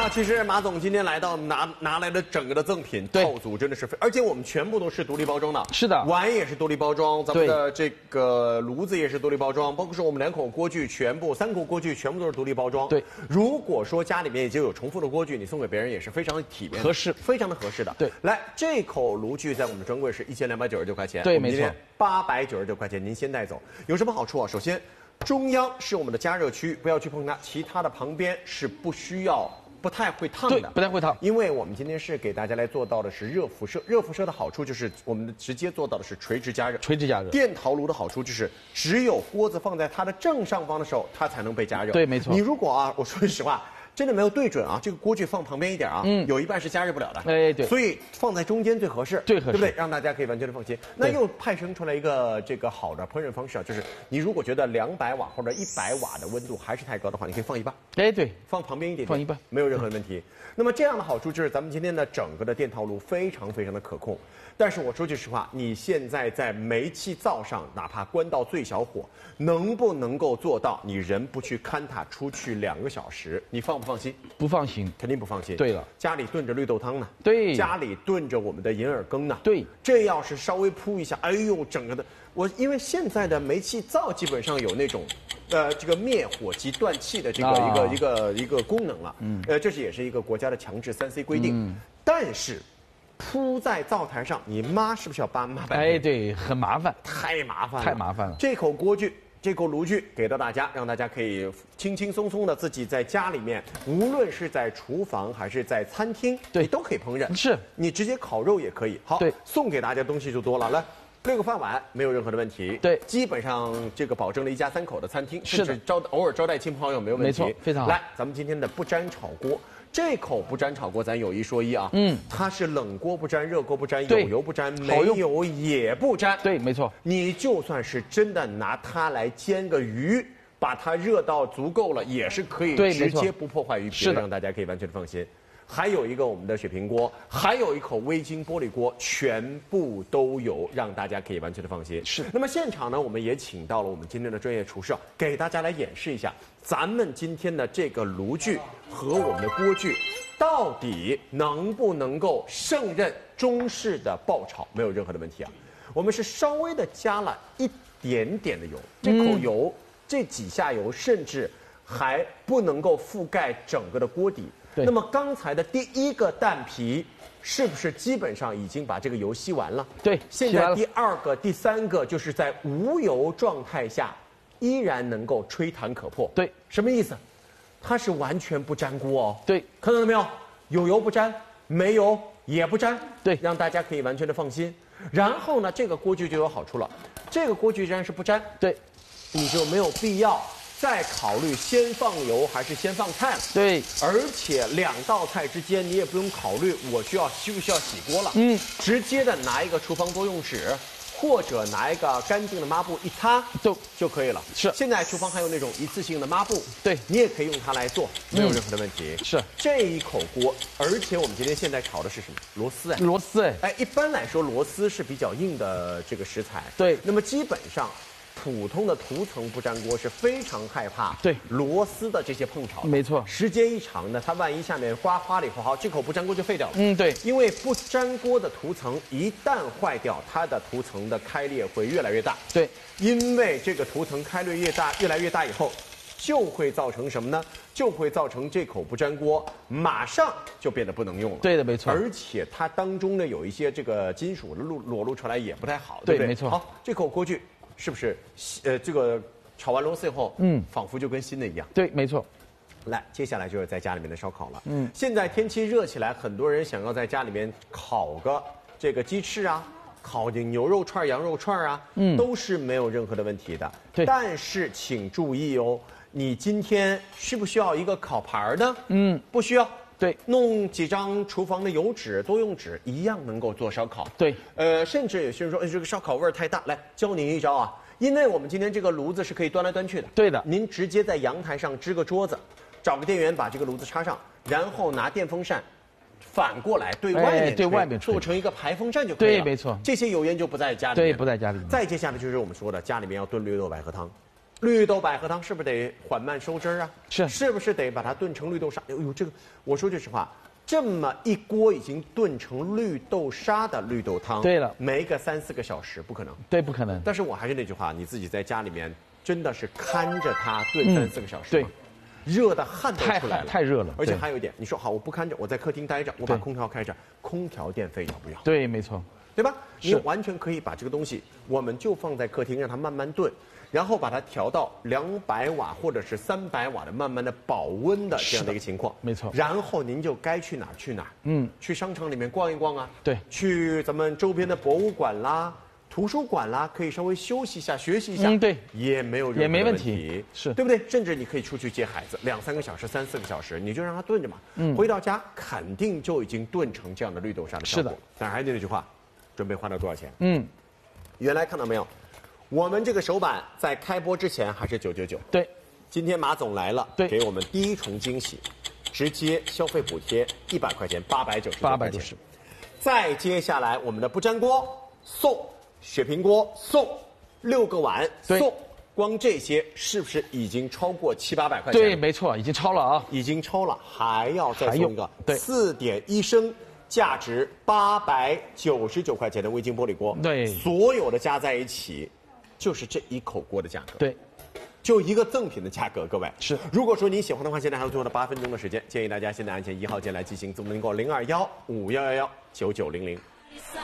呀，其实马总今天来到拿来的整个的赠品套组真的是而且我们全部都是独立包装的。 是的， 碗也是独立包装，咱们的这个炉子也是独立包装，包括是我们2口锅具3口锅具全部都是独立包装。 对， 如果说家里面已经有重复的锅具，你送给别人也是非常体面、 合适， 非常的合适的。 对， 来，这口炉具在我们的专柜是1299块钱， 对，没错 ，899块钱您先带走。有什么好处啊？首先，中央是我们的加热区，不要去碰它，其他的旁边是不太会烫的， 对，不太会烫， 因为我们今天是给大家来做到的是热辐射。热辐射的好处就是我们直接做到的是垂直加热。 垂直加热。 电陶炉的好处就是只有锅子放在它的正上方的时候，它才能被加热。 对，没错。 你如果啊，我说实话，真的没有对准啊，这个锅具放旁边一点啊，有一半是加热不了的。 哎，对。 所以放在中间最合适， 最合适， 对不对？让大家可以完全的放心。那又派生出来一个这个好的烹饪方式啊，就是你如果觉得200瓦或者100瓦的温度还是太高的话，你可以放一半。 哎，对， 放旁边一点点， 放一半， 没有任何的问题。那么这样的好处就是咱们今天的整个的电陶炉非常的可控。但是我说句实话，你现在在煤气灶上，哪怕关到最小火，能不能够做到你人不去看它出去2个小时？你放不放心？ 不放心， 肯定不放心。 对了， 家里炖着绿豆汤呢， 对， 家里炖着我们的银耳羹呢， 对， 这要是稍微扑一下，哎呦，整个的因为现在的煤气灶基本上有那种。这个灭火及断气的这个一个功能了，这也是一个国家的强制3C 规定，但是铺在灶台上，你抹是不是要抹半天？ 哎，对，很麻烦， 太麻烦了， 太麻烦了。 这口锅具。这口炉具给到大家，让大家可以轻轻松松的自己在家里面，无论是在厨房还是在餐厅，你都可以烹饪。 是， 你直接烤肉也可以。好， 对， 送给大家东西就多了。来，6个饭碗没有任何的问题。 对， 基本上这个保证了1家3口的餐厅， 甚至偶尔招待亲朋好友没有问题。 没错，非常好。 来，咱们今天的不粘炒锅。这口不粘炒锅，咱有一说一啊，它是冷锅不粘，热锅不粘，有油不粘，没油也不粘。 对，没错。 你就算是真的拿它来煎个鱼，把它热到足够了，也是可以直接不破坏鱼皮的，让大家可以完全的放心。还有一个我们的水平锅，还有一口微晶玻璃锅，全部都有，让大家可以完全的放心。 是。 那么现场呢，我们也请到了我们今天的专业厨师，给大家来演示一下咱们今天的这个炉具和我们的锅具，到底能不能够胜任中式的爆炒，没有任何的问题啊。我们是稍微的加了一点点的油，这口油，这几下油，甚至还不能够覆盖整个的锅底。那么刚才的第1个蛋皮，是不是基本上已经把这个油吸完了？ 对， 现在第2个、第3个就是在无油状态下，依然能够吹弹可破。 对， 什么意思？它是完全不粘锅哦。 对， 看到了没有？有油不粘，没油也不粘。 对， 让大家可以完全的放心。然后呢，这个锅具就有好处了。这个锅具既然是不粘， 对， 你就没有必要再考虑先放油还是先放菜了。 对， 而且2道菜之间你也不用考虑我需不需要洗锅了。直接的拿一个厨房多用纸，或者拿一个干净的抹布一擦就可以了。 是， 现在厨房还有那种一次性的抹布， 对， 你也可以用它来做，没有任何的问题。 是这一口锅，而且我们今天现在炒的是什么？螺丝哎， 螺丝哎， 哎，一般来说螺丝是比较硬的这个食材， 对， 那么基本上。普通的涂层不粘锅是非常害怕螺丝的这些碰巧， 没错。 时间一长呢，它万一下面刮花了以后，好，这口不粘锅就废掉了。 对， 因为不粘锅的涂层一旦坏掉，它的涂层的开裂会越来越大。 对， 因为这个涂层开裂越来越大以后，就会造成什么呢？就会造成这口不粘锅马上就变得不能用了。 对的，没错。 而且它当中呢有一些这个金属裸露出来也不太好，对不对？ 没错。 好，这口锅具。是不是这个炒完螺丝以后，仿佛就跟新的一样？ 对，没错。 来，接下来就是在家里面的烧烤了。现在天气热起来，很多人想要在家里面烤个这个鸡翅啊，烤的牛肉串、羊肉串啊，都是没有任何的问题的。 对。 但是请注意哦，你今天需不需要一个烤盘呢？不需要。对，弄几张厨房的油纸、多用纸，一样能够做烧烤。 对， 甚至有些人说，这个烧烤味儿太大，来教您一招啊。因为我们今天这个炉子是可以端来端去的。 对的， 您直接在阳台上支个桌子，找个电源把这个炉子插上，然后拿电风扇反过来对外面吹，做成一个排风扇就可以了。 对，没错。 这些油烟就不在家里面。 对，不在家里面。 再接下来就是我们说的，家里面要炖绿豆百合汤。 绿豆百合汤是不是得缓慢收汁儿啊？ 是不是得把它炖成绿豆沙？哎呦，这个我说句实话，这么一锅已经炖成绿豆沙的绿豆汤， 对了， 没个3、4个小时不可能。 对，不可能。 但是我还是那句话，你自己在家里面真的是看着它炖3、4个小时吗？热的汗都出来了， 太热了。 而且还有一点，你说好，我不看着，我在客厅待着，我把空调开着，空调电费要不要？ 对，没错， 对吧？你完全可以把这个东西，我们就放在客厅，让它慢慢炖，然后把它调到200瓦或者是300瓦的，慢慢的保温的这样的一个情况。 没错。 然后您就该去哪儿去哪儿。去商场里面逛一逛啊。 对。 去咱们周边的博物馆啦。图书馆啦，可以稍微休息一下、学习一下， 对， 也没有任何问题， 是对不对？甚至你可以出去接孩子，2、3个小时、3、4个小时，你就让他炖着嘛。回到家肯定就已经炖成这样的绿豆沙的效果。但还是那句话，准备花到多少钱？原来看到没有，我们这个手板在开播之前还是999。 对， 今天马总来了， 对， 给我们第一重惊喜，直接消费补贴100块钱，899块钱。再接下来我们的不粘锅送。雪平锅送6个碗送，光这些是不是已经超过700、800块钱？ 对，没错，已经超了啊， 已经超了，还要再送一个对 4.1升，价值899块钱的微晶玻璃锅。 对， 所有的加在一起，就是这一口锅的价格。 对， 就一个赠品的价格，各位是。 如果说你喜欢的话，现在还有最后的8分钟的时间，建议大家现在按键1号键来进行，怎么能够021-5111-9900。